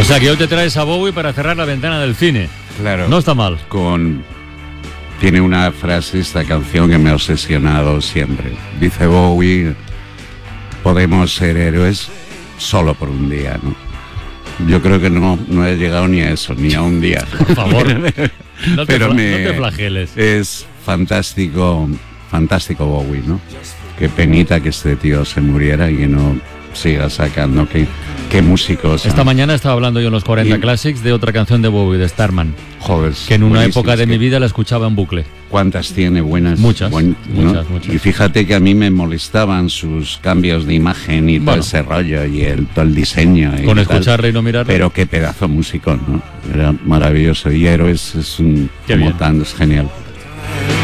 sea que hoy te traes a Bowie para cerrar la ventana del cine. Claro. No está mal. Tiene una frase esta canción que me ha obsesionado siempre. Dice Bowie, podemos ser héroes solo por un día, ¿no? Yo creo que no he llegado ni a eso, ni a un día. Por favor, no te flageles. Es fantástico Bowie, ¿no? Qué penita que este tío se muriera y que no siga sacando. Qué músicos. Esta mañana estaba hablando yo en los 40 Classics de otra canción de Bowie, de Starman. Joder, que en una época de mi vida la escuchaba en bucle. ¿Cuántas tiene buenas? Muchas. Muchas. Y fíjate que a mí me molestaban sus cambios de imagen y todo ese rollo y todo el diseño. Con escucharle y no mirarle. Pero qué pedazo músico, ¿no? Era maravilloso. Y Héroes es es genial.